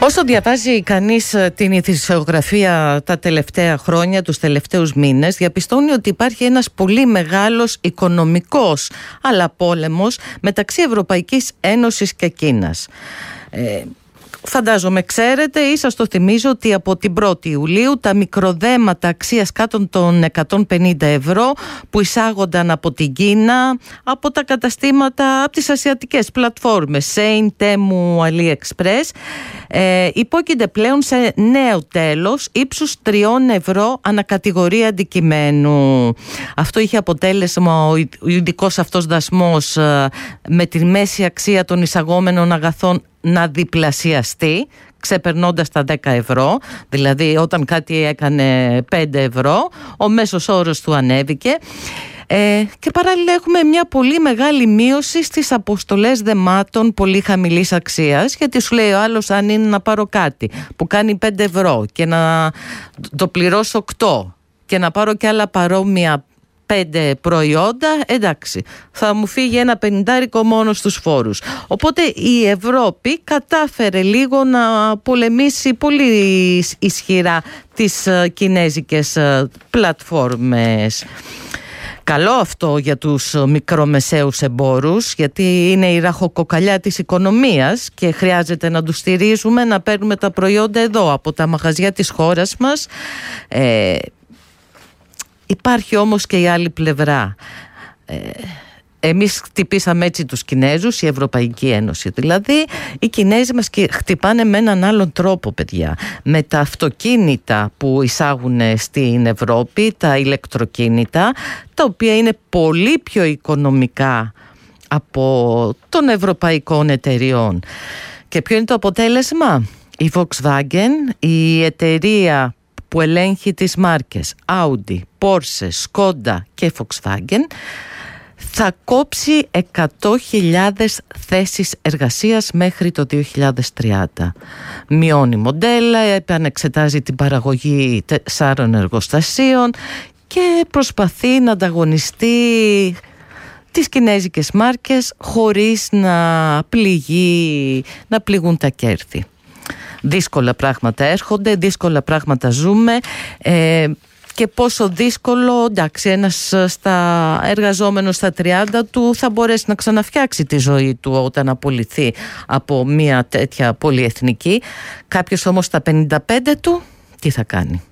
Όσο διαβάζει κανείς την ειδησιογραφία τα τελευταία χρόνια, τους τελευταίους μήνες, διαπιστώνει ότι υπάρχει ένας πολύ μεγάλος οικονομικός αλλά πόλεμος μεταξύ Ευρωπαϊκής Ένωσης και Κίνας. Φαντάζομαι ξέρετε ή σας το θυμίζω ότι από την 1η Ιουλίου τα μικροδέματα αξίας κάτω των 150 ευρώ που εισάγονταν από την Κίνα, από τα καταστήματα, από τις ασιατικές πλατφόρμες Shein, Temu, AliExpress, υπόκεινται πλέον σε νέο τέλος ύψους 3 ευρώ ανακατηγορία αντικειμένου. Αυτό είχε αποτέλεσμα ο ειδικός αυτός δασμός με τη μέση αξία των εισαγόμενων αγαθών να διπλασιαστεί, ξεπερνώντας τα 10 ευρώ. Δηλαδή όταν κάτι έκανε 5 ευρώ, ο μέσος όρος του ανέβηκε. Και παράλληλα έχουμε μια πολύ μεγάλη μείωση στις αποστολές δεμάτων πολύ χαμηλής αξίας, γιατί σου λέει ο άλλος, αν είναι να πάρω κάτι που κάνει 5 ευρώ και να το πληρώσω 8 και να πάρω και άλλα παρόμοια 5 προϊόντα, εντάξει, θα μου φύγει ένα 50 μόνο στους φόρους. Οπότε η Ευρώπη κατάφερε λίγο να πολεμήσει πολύ ισχυρά τις κινέζικες πλατφόρμες. Καλό αυτό για τους μικρομεσαίους εμπόρους, γιατί είναι η ραχοκοκαλιά της οικονομίας και χρειάζεται να τους στηρίζουμε, να παίρνουμε τα προϊόντα εδώ από τα μαγαζιά της χώρας μας. Υπάρχει όμως και η άλλη πλευρά. Εμείς χτυπήσαμε έτσι τους Κινέζους, η Ευρωπαϊκή Ένωση δηλαδή. Οι Κινέζοι μας χτυπάνε με έναν άλλον τρόπο, παιδιά. Με τα αυτοκίνητα που εισάγουν στην Ευρώπη, τα ηλεκτροκίνητα, τα οποία είναι πολύ πιο οικονομικά από των ευρωπαϊκών εταιριών. Και ποιο είναι το αποτέλεσμα? Η Volkswagen, η εταιρεία που ελέγχει τις μάρκες Audi, Porsche, Skoda και Volkswagen, θα κόψει 100.000 θέσεις εργασίας μέχρι το 2030. Μειώνει μοντέλα, επανεξετάζει την παραγωγή 4 εργοστασίων και προσπαθεί να ανταγωνιστεί τις κινέζικες μάρκες χωρίς να πληγούν τα κέρδη. Δύσκολα πράγματα έρχονται, δύσκολα πράγματα ζούμε, και πόσο δύσκολο, εντάξει, ένας εργαζόμενος στα 30 του θα μπορέσει να ξαναφτιάξει τη ζωή του όταν απολυθεί από μια τέτοια πολυεθνική. Κάποιος όμως στα 55 του τι θα κάνει?